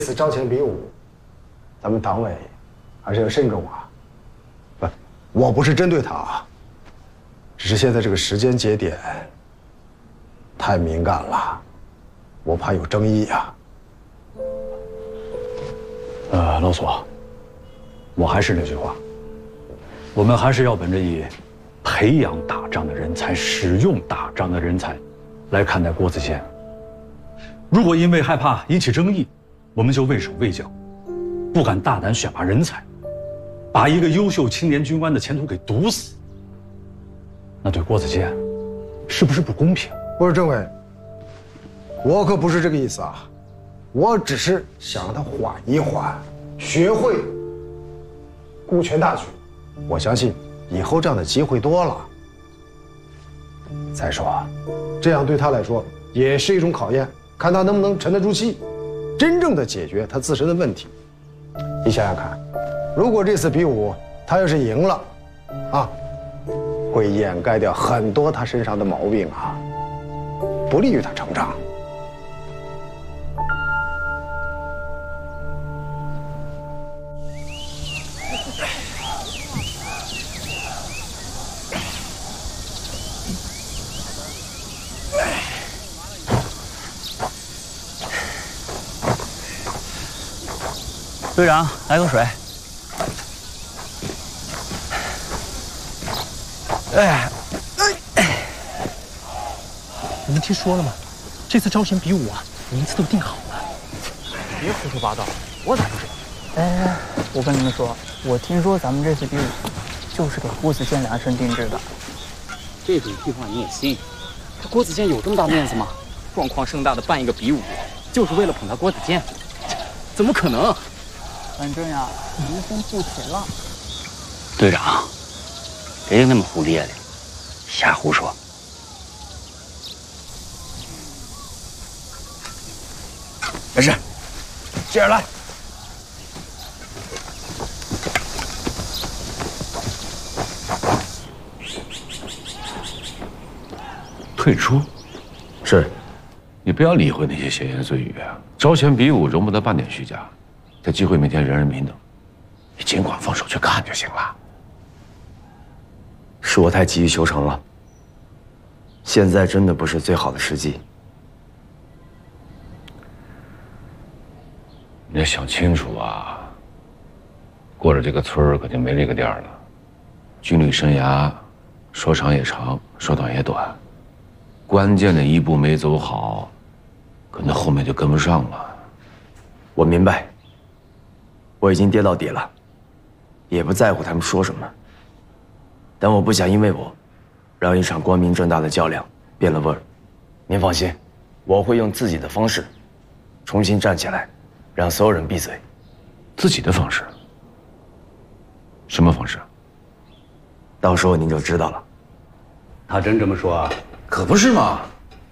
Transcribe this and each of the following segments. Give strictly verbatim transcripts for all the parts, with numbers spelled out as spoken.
这次招贤比武，咱们党委还是要慎重啊。不，我不是针对他啊，只是现在这个时间节点太敏感了，我怕有争议呀。 呃，老苏，我还是那句话，我们还是要本着以培养打仗的人才、使用打仗的人才来看待郭子健。如果因为害怕引起争议，我们就畏手畏脚，不敢大胆选拔人才，把一个优秀青年军官的前途给堵死，那对郭子健是不是不公平？ 不是政委，我可不是这个意思啊，我只是想让他缓一缓，学会顾全大局。我相信以后这样的机会多了。再说，这样对他来说也是一种考验，看他能不能沉得住气，真正的解决他自身的问题。你想想看，如果这次比武他要是赢了，啊，会掩盖掉很多他身上的毛病啊，不利于他成长。 队长，来口水。哎，哎， 你们听说了吗？这次招贤比武啊，名次都定好了。 别胡说八道，我咋不知道？哎，我跟你们说，我听说咱们这次比武就是给郭子健量身定制的。 这种屁话你也信？他郭子健有这么大面子吗？状况盛大的办一个比武，就是为了捧他郭子健？怎么可能？ 反正呀，名声不浅了。 队长，别那么胡咧咧，瞎胡说。没事，接着来。 退出？ 是。 你不要理会那些闲言碎语啊！招贤比武容不得半点虚假。在机会面前，人人平等，你尽管放手去看就行了。 是我太急于求成了，现在真的不是最好的时机。 你得想清楚啊！过了这个村儿，可就没这个店了。军旅生涯，说长也长，说短也短，关键的一步没走好，可能后面就跟不上了。 我明白。我已经跌到底了，也不在乎他们说什么。但我不想因为我，让一场光明正大的较量变了味儿。您放心，我会用自己的方式，重新站起来，让所有人闭嘴。 自己的方式？什么方式？ 到时候您就知道了。 他真这么说啊？ 可不是嘛！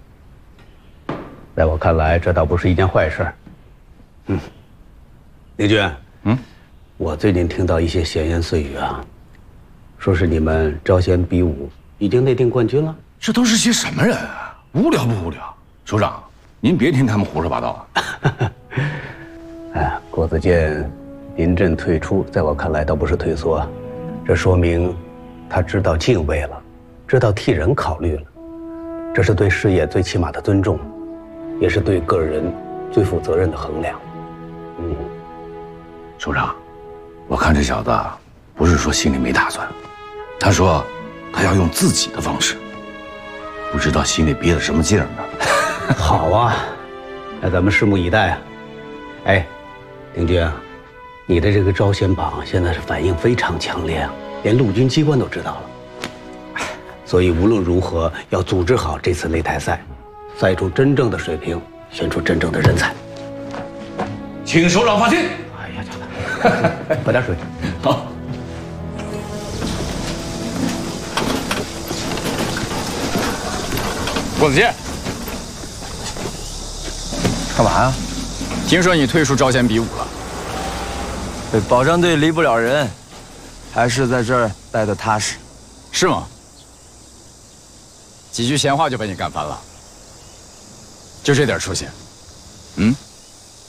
在我看来，这倒不是一件坏事。嗯，林军。嗯，我最近听到一些闲言碎语啊，说是你们招贤比武已经内定冠军了。 这都是些什么人啊？无聊不无聊？首长，您别听他们胡说八道啊！ 哎，郭子健临阵退出，在我看来倒不是退缩，这说明他知道敬畏了，知道替人考虑了，这是对事业最起码的尊重，也是对个人最负责任的衡量。嗯。 首长，我看这小子不是说心里没打算，他说他要用自己的方式，不知道心里憋着什么劲儿呢。 好啊，那咱们拭目以待啊。哎，林军啊，你的这个招贤榜现在是反应非常强烈啊，连陆军机关都知道了。所以无论如何要组织好这次擂台赛，赛出真正的水平，选出真正的人才。 请首长放心。 喝点水。 好。 郭子健， 干嘛呀？ 听说你退出招贤比武了。 对，保障队离不了人，还是在这儿待得踏实。 是吗？几句闲话就被你干翻了，就这点出息，嗯？